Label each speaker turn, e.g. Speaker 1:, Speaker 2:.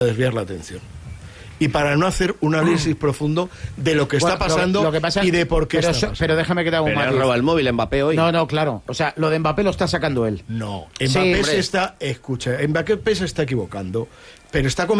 Speaker 1: desviar la atención. Y para no hacer un análisis profundo de lo que está pasando
Speaker 2: lo que pasa,
Speaker 1: y de por qué está pasando.
Speaker 2: Pero déjame que te haga un matiz.
Speaker 3: roba el móvil Mbappé hoy.
Speaker 2: No, claro. O sea, lo de Mbappé lo está sacando él.
Speaker 1: No, Mbappé se está... Escucha, Mbappé se está equivocando, pero está